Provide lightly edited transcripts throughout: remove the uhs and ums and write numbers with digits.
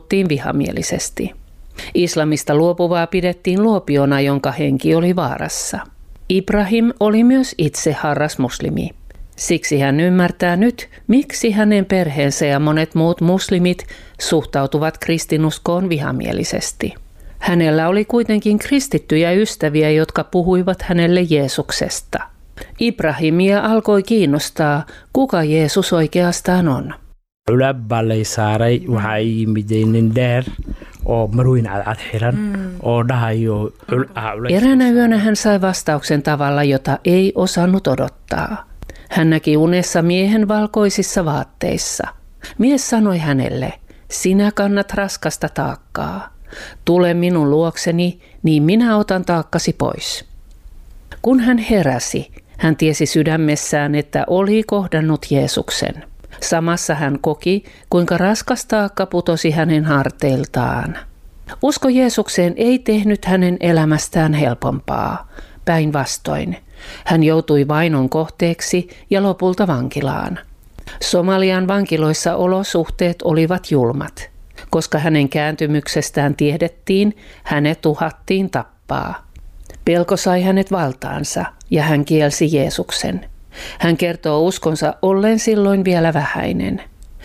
kohdeltiin vihamielisesti. Islamista luopuvaa pidettiin luopiona, jonka henki oli vaarassa. Ibrahim oli myös itse harras muslimi. Siksi hän ymmärtää nyt, miksi hänen perheensä ja monet muut muslimit suhtautuvat kristinuskoon vihamielisesti. Hänellä oli kuitenkin kristittyjä ystäviä, jotka puhuivat hänelle Jeesuksesta. Ibrahimia alkoi kiinnostaa, kuka Jeesus oikeastaan on. Eräänä yönä hän sai vastauksen tavalla, jota ei osannut odottaa. Hän näki unessa miehen valkoisissa vaatteissa. Mies sanoi hänelle, sinä kannat raskasta taakkaa. Tule minun luokseni, niin minä otan taakkasi pois. Kun hän heräsi, hän tiesi sydämessään, että oli kohdannut Jeesuksen. Samassa hän koki, kuinka raskas taakka putosi hänen harteiltaan. Usko Jeesukseen ei tehnyt hänen elämästään helpompaa. Päinvastoin. Hän joutui vainon kohteeksi ja lopulta vankilaan. Somalian vankiloissa olosuhteet olivat julmat. Koska hänen kääntymyksestään tiedettiin, hänet uhattiin tappaa. Pelko sai hänet valtaansa ja hän kielsi Jeesuksen. Hän kertoo uskonsa olleen silloin vielä vähäinen.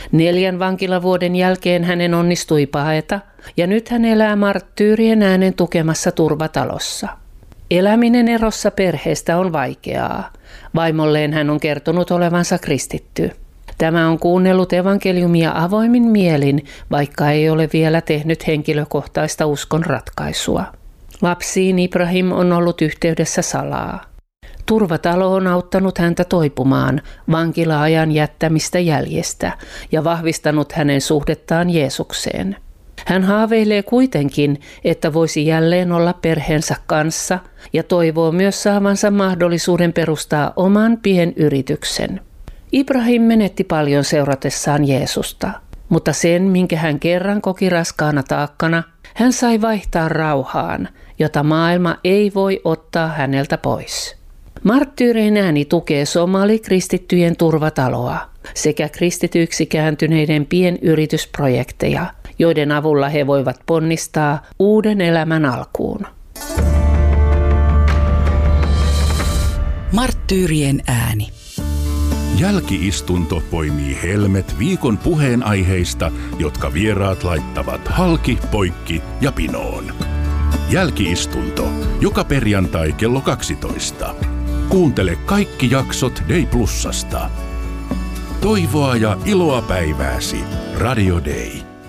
4 vankilavuoden jälkeen hänen onnistui paeta ja nyt hän elää marttyyrien äänen tukemassa turvatalossa. Eläminen erossa perheestä on vaikeaa. Vaimolleen hän on kertonut olevansa kristitty. Tämä on kuunnellut evankeliumia avoimin mielin, vaikka ei ole vielä tehnyt henkilökohtaista uskon ratkaisua. Lapsiin Ibrahim on ollut yhteydessä salaa. Turvatalo on auttanut häntä toipumaan vankila-ajan jättämistä jäljestä ja vahvistanut hänen suhdettaan Jeesukseen. Hän haaveilee kuitenkin, että voisi jälleen olla perheensä kanssa ja toivoo myös saavansa mahdollisuuden perustaa oman pienyrityksen. Ibrahim menetti paljon seuratessaan Jeesusta, mutta sen, minkä hän kerran koki raskaana taakkana, hän sai vaihtaa rauhaan, jota maailma ei voi ottaa häneltä pois. Marttyyrien ääni tukee somali-kristittyjen turvataloa sekä kristityiksi kääntyneiden pienyritysprojekteja, joiden avulla he voivat ponnistaa uuden elämän alkuun. Marttyyrien ääni. Jälki-istunto poimii helmet viikon puheenaiheista, jotka vieraat laittavat halki, poikki ja pinoon. Jälki-istunto, joka perjantai kello 12. Kuuntele kaikki jaksot Day Plusasta. Toivoa ja iloa päivääsi. Radio Day.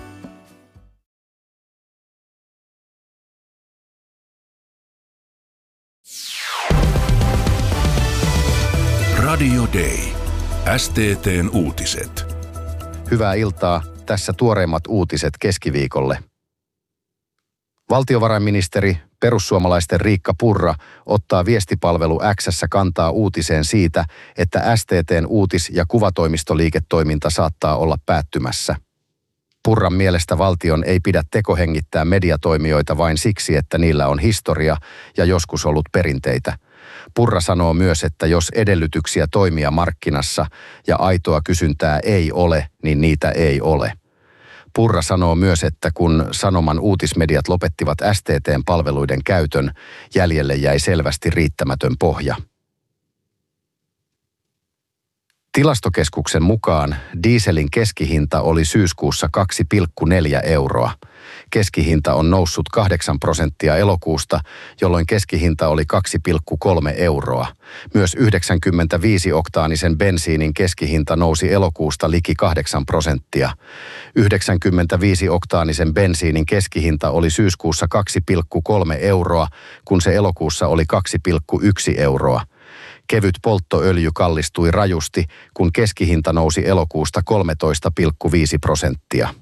Radio Day. STT:n uutiset. Hyvää iltaa. Tässä tuoreimmat uutiset keskiviikolle. Valtiovarainministeri, perussuomalaisten Riikka Purra, ottaa viestipalvelu X:ssä kantaa uutiseen siitä, että STT:n uutis- ja kuvatoimistoliiketoiminta saattaa olla päättymässä. Purran mielestä valtion ei pidä tekohengittää mediatoimijoita vain siksi, että niillä on historia ja joskus ollut perinteitä. Purra sanoo myös, että jos edellytyksiä toimia markkinassa ja aitoa kysyntää ei ole, niin niitä ei ole. Purra sanoo myös, että kun Sanoman uutismediat lopettivat STT:n palveluiden käytön, jäljelle jäi selvästi riittämätön pohja. Tilastokeskuksen mukaan dieselin keskihinta oli syyskuussa 2,4 euroa. Keskihinta on noussut 8% elokuusta, jolloin keskihinta oli 2,3 euroa. Myös 95-oktaanisen bensiinin keskihinta nousi elokuusta liki 8%. 95-oktaanisen bensiinin keskihinta oli syyskuussa 2,3 euroa, kun se elokuussa oli 2,1 euroa. Kevyt polttoöljy kallistui rajusti, kun keskihinta nousi elokuusta 13,5%.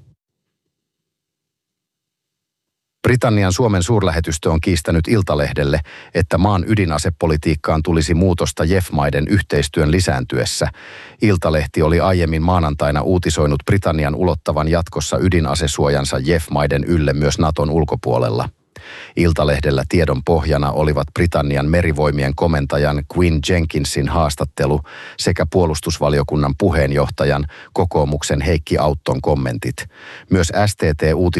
Britannian Suomen suurlähetystö on kiistänyt Iltalehdelle, että maan ydinasepolitiikkaan tulisi muutosta JEF-maiden yhteistyön lisääntyessä. Iltalehti oli aiemmin maanantaina uutisoinut Britannian ulottavan jatkossa ydinasesuojansa JEF-maiden ylle myös Naton ulkopuolella. Iltalehdellä tiedon pohjana olivat Britannian merivoimien komentajan Quinn Jenkinsin haastattelu sekä puolustusvaliokunnan puheenjohtajan kokoomuksen Heikki Autton kommentit. Myös STT